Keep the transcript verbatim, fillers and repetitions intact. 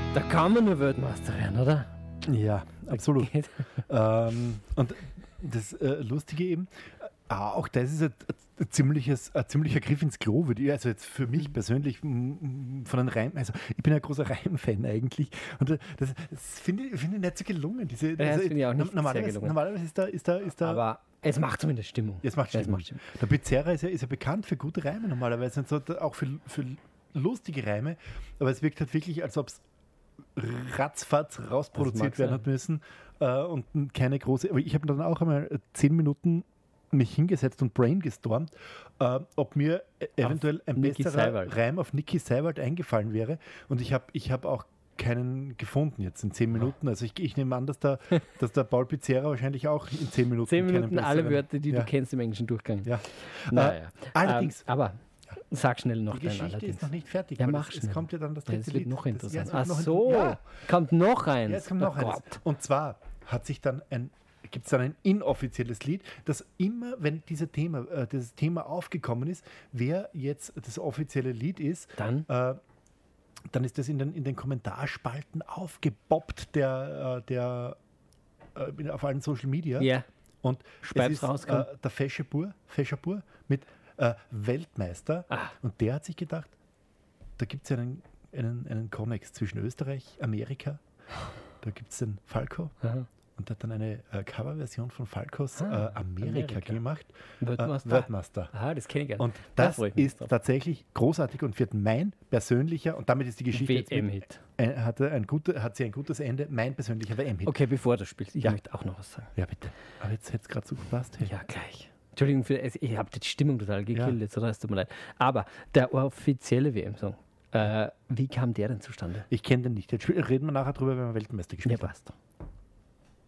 Da kann man nur Weltmeister werden, oder? Ja, absolut. ähm, und das äh, Lustige eben, äh, auch das ist ein, ein, ziemliches, ein ziemlicher Griff ins Klo, würde ich, also jetzt für mich persönlich m, von einem Reim, also ich bin ein großer Reim-Fan eigentlich und das, das finde ich, find ich nicht so gelungen. Diese, Ja, das also, finde ich auch nicht normalerweise, sehr gelungen. Normalerweise ist da, ist da, ist da Aber es macht zumindest Stimmung. Jetzt macht Ja, es Stimmung. macht Stimmung. Der Pizzerra ist ja, ist ja bekannt für gute Reime normalerweise und so, auch für, für lustige Reime, aber es wirkt halt wirklich, als ob es ratzfatz rausproduziert werden hat müssen äh, und keine große, aber ich habe dann auch einmal zehn Minuten mich hingesetzt und brainstormt, äh, ob mir eventuell ein Niki besserer Seiwald. Reim auf Niki Seiwald eingefallen wäre und ich habe ich hab auch keinen gefunden jetzt in zehn Minuten. Also ich, ich nehme an, dass der, dass der Paul Pizzerra wahrscheinlich auch in zehn Minuten Zehn keinen Minuten alle besseren- Wörter, die ja. du kennst im englischen Durchgang. Ja. Naja. Äh, allerdings, Ähm, aber sag schnell noch die dein Geschichte allerdings. ist noch nicht fertig. Ja, weil mach es, es schnell. kommt ja dann das Ja, dritte das wird Lied. noch Das- interessant. ja, es Ach wird noch so, ja. kommt noch eins. Ja, jetzt kommt noch Oh eins. Gott. Und zwar hat sich dann ein, gibt es dann ein inoffizielles Lied, das immer, wenn dieser Thema, äh, dieses Thema aufgekommen ist, wer jetzt das offizielle Lied ist, Dann? äh, dann ist das in den, in den Kommentarspalten aufgepoppt, der, äh, der äh, auf allen Social Media. Ja. Und Speib's es ist raus, komm. äh, der Feschepur, Feschepur mit äh, Weltmeister. Ah. Und der hat sich gedacht, da gibt es ja einen, einen, einen Connex zwischen Österreich, Amerika. Da gibt es den Falco. Aha. Und der hat dann eine äh, Coverversion von Falcos Ah, äh, Amerika, Amerika. gemacht. Weltmeister. Äh, Weltmeister. Aha, das kenne ich gerne. Und Da das freu ich mich ist drauf. tatsächlich großartig und wird mein persönlicher, und damit ist die Geschichte jetzt W M-Hit. mit- ein, hatte ein gute, hat sie ein gutes Ende, mein persönlicher W M-Hit. Okay, bevor du spielst, ich Ja. möchte auch noch was sagen. Ja, bitte. Aber jetzt hätte es gerade so gepasst. Hey. Ja, gleich. Entschuldigung, für, es- ich habe die Stimmung total gekillt, Ja. jetzt, oder? Es tut mir leid. Aber der offizielle W M-Song, äh, wie kam der denn zustande? Ich kenne den nicht. Jetzt spiel- reden wir nachher drüber, wenn wir Weltmeister Ja, gespielt haben. passt.